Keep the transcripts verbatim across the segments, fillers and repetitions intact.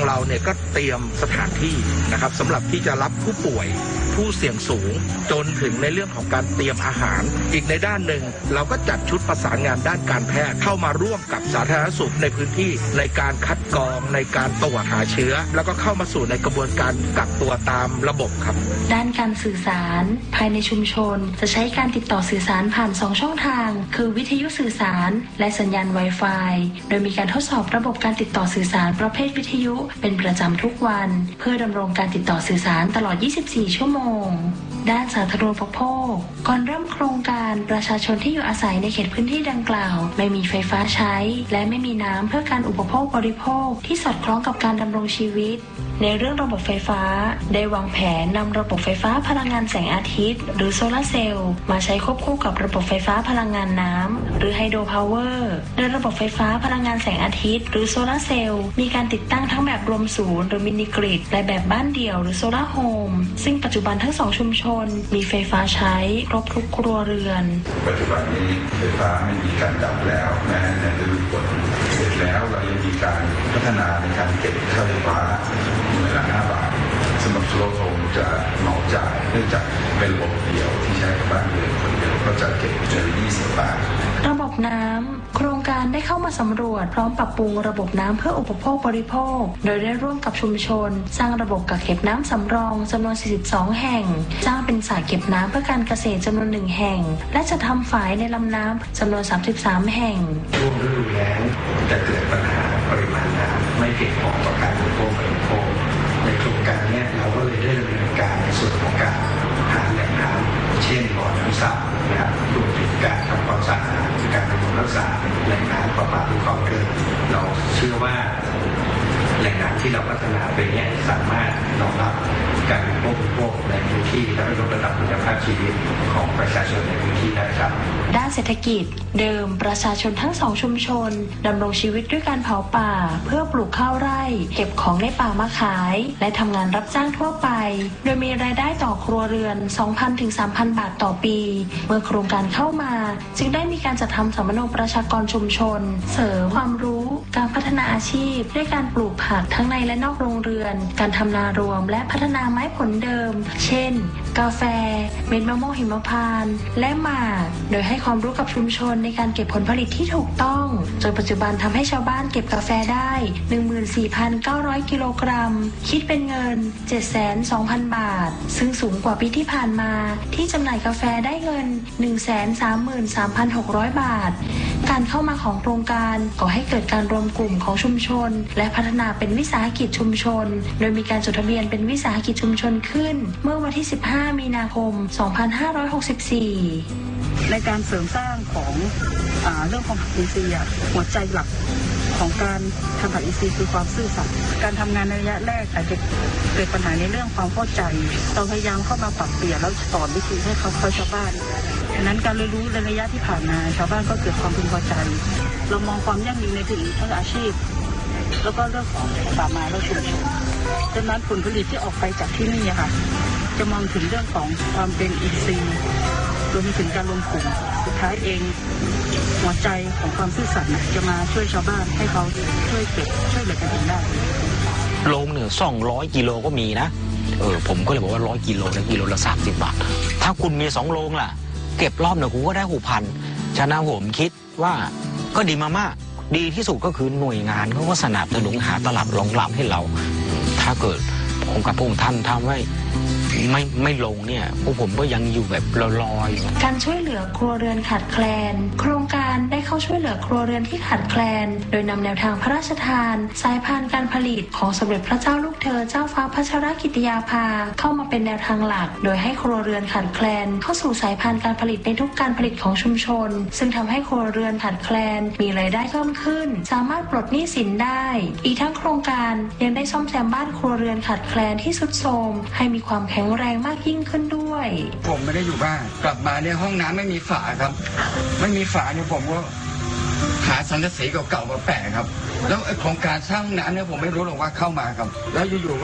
เราเนี่ยก็เตรียมสถานที่นะครับสำหรับที่จะรับผู้ป่วยผู้เสี่ยงสูงจนถึงในเรื่องของการเตรียมอาหารอีกในด้านหนึ่งเราก็จัดชุดประสานงานด้านการแพทย์เข้ามาร่วมกับสาธารณสุขในพื้นที่ในการคัดกรองในการตรวจหาเชื้อแล้วก็เข้ามาสู่ในกระบวนการกักตัวตามระบบครับด้านการสื่อสารภายในชุมชนจะใช้การติดต่อสื่อสารผ่านสองช่องทางคือวิทยุสื่อสารและสัญญาณ Wi-Fi โดยมีการทดสอบระบบการติดต่อสื่อสารประเภทวิทยุเป็นประจำทุกวันเพื่อดำรงการติดต่อสื่อสารตลอดยี่สิบสี่ชั่วโมงด้านสาธารณูปโภคก่อนเริ่มโครงการประชาชนที่อยู่อาศัยในเขตพื้นที่ดังกล่าวไม่มีไฟฟ้าใช้และไม่มีน้ำเพื่อการอุปโภคบริโภคที่สอดคล้องกับการดำรงชีวิตในเรื่องระบบไฟฟ้าได้วางแผนนำระบบไฟฟ้าพลังงานแสงอาทิตย์หรือโซลาร์เซลล์มาใช้ควบคู่กับระบบไฟฟ้าพลังงานน้ำหรือไฮโดรพาวเวอร์โดยระบบไฟฟ้าพลังงานแสงอาทิตย์หรือโซลาร์เซลล์มีการติดตั้งทั้งแบบรวมศูนย์หรือมินิกริดและแบบบ้านเดี่ยวหรือโซลาร์โฮมซึ่งปัจจุบันทั้งสองชุมชนมีไฟฟ้าใช้ครบทุกครัวเรือนปัจจุบันนี้ไฟฟ้าไม่มีการดับแล้วแม้ในฤดูฝนเสร็จแล้วเรายังมีการพัฒนาในการเก็บค่าไฟฟ้าหน่วยละห้าบาทสำหรับโซลาร์โฮมจะเหมาจ่ายเนื่องจากเป็นระบบเดียวที่ใช้กับบ้านเรือนคนเดียวก็จะเก็บเดือนละยี่สิบบาทระบบน้ำโครงการได้เข้ามาสำรวจพร้อมปรับปรุงระบบน้ำเพื่ออุปโภคบริโภคโดยได้ร่วมกับชุมชนสร้างระบบกักเก็บน้ำสำรองจำนวนสี่สิบสองแห่งสร้างเป็นสระเก็บน้ำเพื่อการเกษตรจำนวนหนึ่งแห่งและจะทำฝายในลำน้ำจำนวนสามสิบสามแห่งช่วงฤดูแล้งจะเกิดปัญหาปริมาณน้ำไม่เพียงพอต่อการอุปโภคบริโภคในโครงการนี้เราก็เลยได้ดำเนินการในส่วนของการหาแหล่งน้ำเช่นบ่อน้ำซับนะครับรวมถึงการทำความสะอาดการบำรุงรักษาแหล่งน้ำประปาภูเขาเกินเราเชื่อว่าแหล่งน้ำที่เราพัฒนาไปนี้สามารถรองรับการบริโภคในพื้นที่และลดระดับคุณภาพชีวิตของประชาชนในพื้นที่ได้ครับด้านเศรษฐกิจเดิมประชาชนทั้งสองชุมชนดำรงชีวิตด้วยการเผาป่าเพื่อปลูกข้าวไร่เก็บของในป่ามาขายและทำงานรับจ้างทั่วไปโดยมีรายได้ต่อครัวเรือน สองพัน ถึง สามพัน บาทต่อปีเมื่อโครงการเข้ามาจึงได้มีการจัดทำสัมมโนประชากรชุมชนเสริมความรู้การพัฒนาอาชีพด้วยการปลูกผักทั้งในและนอกโรงเรือนการทำนารวมและพัฒนาไม้ผลเดิมเช่นกาแฟเม็ดมะม่วงหิมพานต์และหมากโดยให้ความรู้กับชุมชนในการเก็บผลผลิตที่ถูกต้องจนปัจจุบันทำให้ชาวบ้านเก็บกาแฟได้ หนึ่งหมื่นสี่พันเก้าร้อย กิโลกรัมคิดเป็นเงิน เจ็ดแสนสองพัน บาทซึ่งสูงกว่าปีที่ผ่านมาที่จำหน่ายกาแฟได้เงิน หนึ่งแสนสามหมื่นสามพันหกร้อย บาทการเข้ามาของโครงการก่อให้เกิดการรวมกลุ่มของชุมชนและพัฒนาเป็นวิสาหกิจชุมชนโดยมีการจดทะเบียนเป็นวิสาหกิจชุมชนขึ้นเมื่อวันที่สิบห้ามีนาคมสองพันห้าร้อยหกสิบสี่ในการเสริมสร้างของอ่าเรื่องของผักอินทรีย์หัวใจหลักของการทำผักอินทรีย์คือความซื่อสัตย์การทำงานในระยะแรกอาจจะเกิดปัญหาในเรื่องความเข้าใจเราพยายามเข้ามาปรับเปลี่ยนแล้วสอนวิธีให้เขาเข้าชาวบ้านดังนั้นการเรียนรู้ในระยะที่ผ่านมาชาวบ้านก็เกิดความพึงพอใจเรามองความยั่งยืนในถึงทั้งอาชีพแล้วก็เรื่องของป่าไม้และชุมชนดังนั้นผลผลิตที่ออกไปจากที่นี่ค่ะจะมองถึงเรื่องของความเป็นอินทรีย์รวมถึงการรวมกลุ่มสุดท้ายเองหัวใจของความซื่อสัตย์จะมาช่วยชาวบ้านให้เขาช่วยเก็บช่วยเหลือกันเองได้โลหนึ่งสองร้อยกิโลก็มีนะเออผมก็เลยบอกว่าร้อยกิโลนะกิโลละสามสิบบาทถ้าคุณมีสองโลล่ะเก็บรอบหนึ่งคุณก็ได้หกพันฉะนั้นผมคิดว่าก็ดีมากๆดีที่สุดก็คือหน่วยงานเขาก็สนับสนุนหาตลาดรองรับให้เราถ้าเกิดองค์การพระองค์ท่านทำไว้ไม่ไม่ลงเนี่ยพวกผมก็ยังอยู่แบบลอยๆการช่วยเหลือครัวเรือนขาดแคลนโครงการได้เข้าช่วยเหลือครัวเรือนที่ขาดแคลนโดยนำแนวทางพระราชทานสายพานการผลิตของสมเด็จพระเจ้าลูกเธอเจ้าฟ้าพัชรกิติยาภาเข้ามาเป็นแนวทางหลักโดยให้ครัวเรือนขาดแคลนเข้าสู่สายพานการผลิตในทุกการผลิตของชุมชนซึ่งทำให้ครัวเรือนขาดแคลนมีรายได้เพิ่มขึ้นสามารถปลดหนี้สินได้อีกทั้งโครงการยังได้ซ่อมแซมบ้านครัวเรือนขาดแคลนที่ทรุดโทรมให้มีความแข็งแรงมากยิ่งขึ้นด้วยผมไม่ได้อยู่บ้านกลับมาเนี่ยห้องน้ำไม่มีฝาครับไม่มีฝาเนี่ยผมก็หาสังกะสีเก่าๆมาแปะครับแล้วโครงการสร้างห้องน้ำเนี่ยผมไม่รู้หรอกว่าเข้ามาครับแล้วอยู่ๆก็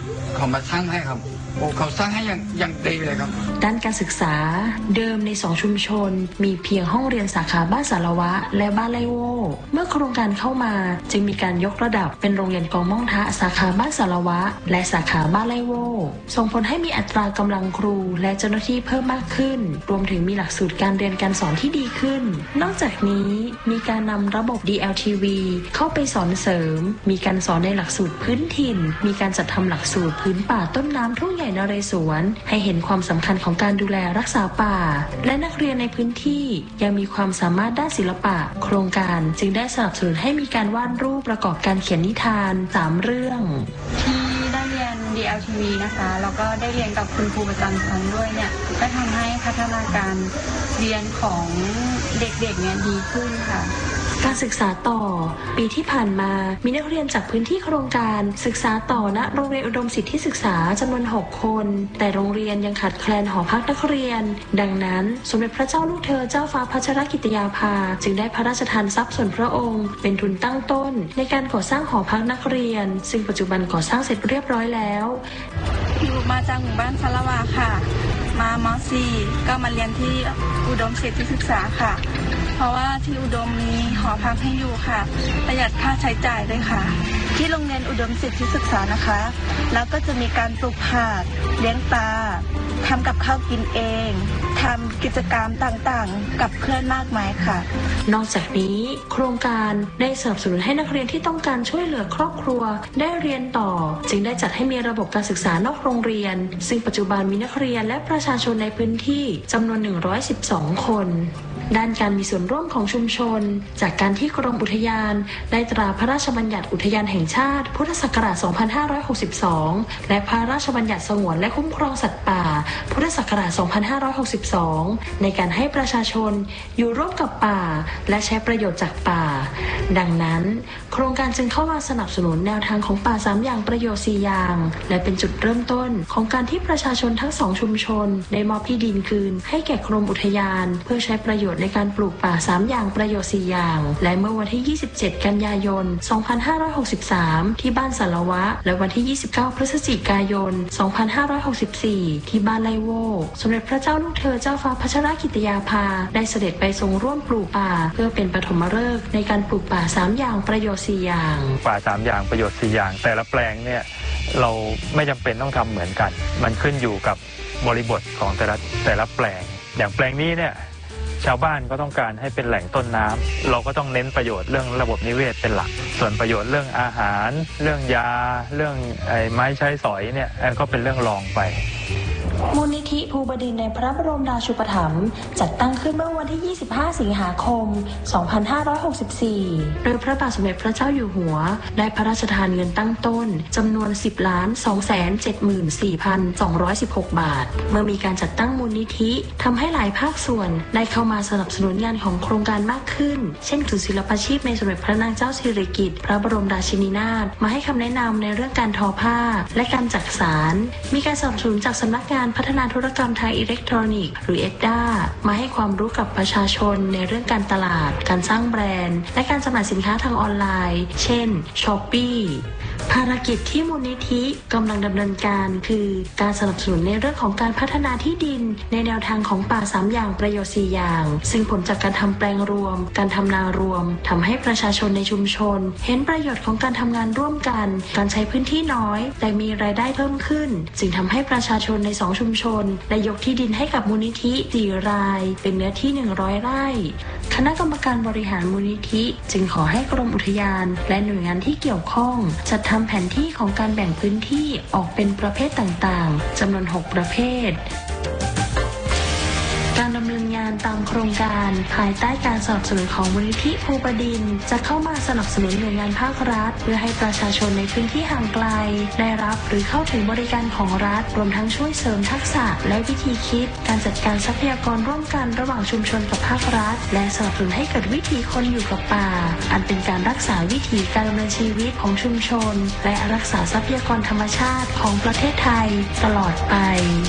เขามาสร้างให้ครับโอ้เขาสร้างให้อย่างอย่างดีเลยครับด้านการศึกษาเดิมในสองชุมชนมีเพียงห้องเรียนสาขาบ้านสารวะและบ้านไร่โว่เมื่อโครงการเข้ามาจึงมีการยกระดับเป็นโรงเรียนกองม่องทะสาขาบ้านสารวะและสาขาบ้านไร่โว่ส่งผลให้มีอัตรากำลังครูและเจ้าหน้าที่เพิ่มมากขึ้นรวมถึงมีหลักสูตรการเรียนการสอนที่ดีขึ้นนอกจากนี้มีการนำระบบ ดี แอล ที วี เข้าไปสอนเสริมมีการสอนในหลักสูตรพื้นถิ่นมีการจัดทำหลักสูตรพื้นป่าต้นน้ำทุ่งใหญ่นเรศวรให้เห็นความสำคัญของการดูแลรักษาป่าและนักเรียนในพื้นที่ยังมีความสามารถด้านศิลปะโครงการจึงได้สนับสนุนให้มีการวาดรูปประกอบการเขียนนิทานสามเรื่องที่ได้เรียน ดี แอล ที วี นะคะแล้วก็ได้เรียนกับคุณครูประจำชั้นด้วยเนี่ยก็ทำให้พัฒนาการเรียนของเด็กๆเนี่ยดีขึ้นค่ะการศึกษาต่อปีที่ผ่านมามีนักเรียนจากพื้นที่โครงการศึกษาต่อณโรงเรียนอุดมสิทธิศึกษาจำนวนหกคนแต่โรงเรียนยังขาดแคลนหอพักนักเรียนดังนั้นสมเด็จพระเจ้าลูกเธอเจ้าฟ้าพัชรกิติยาภาจึงได้พระราชทานทรัพย์ส่วนพระองค์เป็นทุนตั้งต้นในการก่อสร้างหอพักนักเรียนซึ่งปัจจุบันก่อสร้างเสร็จเรียบร้อยแล้วอยู่มาจากหมู่บ้านสารวาค่ะมามอสี่ก็มาเรียนที่อุดมสิทธิศึกษาค่ะเพราะว่าที่อุดมมีหอพักให้อยู่ค่ะประหยัดค่าใช้จ่ายด้วยค่ะที่โรงเรียนอุดมสิทธิศึกษานะคะแล้วก็จะมีการปลูกผักเลี้ยงปลาทำกับข้าวกินเองทำกิจกรรมต่างๆกับเพื่อนมากมายค่ะนอกจากนี้โครงการได้สนับสนุนให้นักเรียนที่ต้องการช่วยเหลือครอบครัวได้เรียนต่อจึงได้จัดให้มีระบบการศึกษานอกโรงเรียนซึ่งปัจจุบันมีนักเรียนและประชาชนในพื้นที่จำนวนหนึ่งร้อยสิบสองคนด้านการมีส่วนร่วมของชุมชนจากการที่กรมอุทยานได้ตราพระราชบัญญัติอุทยานแห่งชาติพุทธศักราช สองพันห้าร้อยหกสิบสอง และพระราชบัญญัติสงวนและคุ้มครองสัตว์ป่าพุทธศักราช สองพันห้าร้อยหกสิบสอง ในการให้ประชาชนอยู่ร่วมกับป่าและใช้ประโยชน์จากป่าดังนั้นโครงการจึงเข้ามาสนับสนุนแนวทางของป่าสามอย่างประโยชน์สี่อย่างและเป็นจุดเริ่มต้นของการที่ประชาชนทั้งสองชุมชนได้มอบที่ดินคืนให้แก่กรมอุทยานเพื่อใช้ประโยชน์ในการปลูกป่าสามอย่างประโยชน์สี่อย่างและเมื่อวันที่ยี่สิบเจ็ดกันยายนสองพันห้าร้อยหกสิบสามที่บ้านสารวะและวันที่ยี่สิบเก้าพฤศจิกายนสองพันห้าร้อยหกสิบสี่ที่บ้านไร่โว่สมเด็จพระเจ้าลูกเธอเจ้าฟ้าพัชรกิติยาภาได้เสด็จไปทรงร่วมปลูกป่าเพื่อเป็นปฐมฤกษ์ในการปลูกป่าสามอย่างประโยชน์สี่อย่างป่าสามอย่างประโยชน์สี่อย่างแต่ละแปลงเนี่ยเราไม่จำเป็นต้องทำเหมือนกันมันขึ้นอยู่กับบริบทของแต่ละแต่ละแปลงอย่างแปลงนี้เนี่ยชาวบ้านก็ต้องการให้เป็นแหล่งต้นน้ำเราก็ต้องเน้นประโยชน์เรื่องระบบนิเวศเป็นหลักส่วนประโยชน์เรื่องอาหารเรื่องยาเรื่องไอ้ไม้ใช้สอยเนี่ยก็เป็นเรื่องรองไปมูลนิธิภูบดินทร์ในพระบรมราชูปถัมภ์จัดตั้งขึ้นเมื่อวันที่ยี่สิบห้าสิงหาคมสองพันห้าร้อยหกสิบสี่โดยพระบาทสมเด็จพระเจ้าอยู่หัวได้พระราชทานเงินตั้งต้นจำนวน สิบล้านสองแสนเจ็ดหมื่นสี่พันสองร้อยสิบหก บาทเมื่อมีการจัดตั้งมูลนิธิทำให้หลายภาคส่วนได้เข้ามาสนับสนุนงานของโครงการมากขึ้นเช่นศูนย์ศิลปาชีพในสมเด็จพระนางเจ้าสิริกิติ์พระบรมราชินีนาถมาให้คำแนะนำในเรื่องการทอผ้าและการจักสานมีการสนับสนุนจากสำนักงานพัฒนาธุรกรรมทางอิเล็กทรอนิกส์หรือ เอด ด้า มาให้ความรู้กับประชาชนในเรื่องการตลาดการสร้างแบรนด์และการจำหน่ายสินค้าทางออนไลน์เช่น ช้อปปี้ ภารกิจที่มูลนิธิกำลังดำเนินการคือการสนับสนุนในเรื่องของการพัฒนาที่ดินในแนวทางของป่าสามอย่างประโยชน์สี่อย่างซึ่งผลจากการทำแปลงรวมการทำนารวมทำให้ประชาชนในชุมชนเห็นประโยชน์ของการทำงานร่วมกันการใช้พื้นที่น้อยแต่มีรายได้เพิ่มขึ้นจึงทำให้ประชาชนในสองชุมชนได้ยกที่ดินให้กับมูลนิธิสี่รายเป็นเนื้อที่หนึ่งร้อยไร่คณะกรรมการบริหารมูลนิธิจึงขอให้กรมอุทยานและหน่วยงานที่เกี่ยวข้องจัดทำแผนที่ของการแบ่งพื้นที่ออกเป็นประเภทต่างๆจำนวนหกประเภทการดำเนินงานตามโครงการภายใต้การสนับสนุนของมูลนิธิภูบดินทร์จะเข้ามาสนับสนุนหน่วยงานภาครัฐเพื่อให้ประชาชนในพื้นที่ห่างไกลได้รับหรือเข้าถึงบริการของรัฐรวมทั้งช่วยเสริมทักษะและวิธีคิดการจัดการทรัพยากรร่วมกันระหว่างชุมชนกับภาครัฐและสนับสนุนให้เกิดวิถีคนอยู่กับป่าอันเป็นการรักษาวิถีการดำเนินชีวิตของชุมชนและรักษาทรัพยากรธรรมชาติของประเทศไทยตลอดไป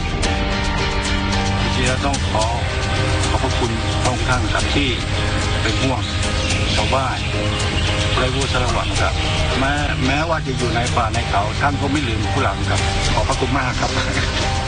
ที่เราต้องขอขอบพระคุณพระองค์ท่านครับที่เป็นห่วงชาวบ้านไรวูสารวัตรครับแม้แม้ว่าจะอยู่ในป่าในเขาท่านก็ไม่ลืมผู้หลังครับขอบพระคุณมากครับ